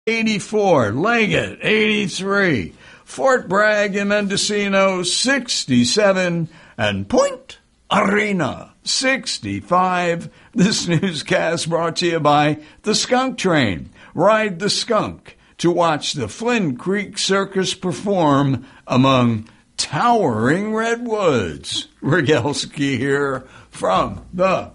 84, Leggett 83, Fort Bragg and Mendocino 67, and Point Arena 65. This newscast brought to you by the Skunk Train. Ride the skunk to watch the Flynn Creek Circus perform among towering redwoods. Rogalski here from the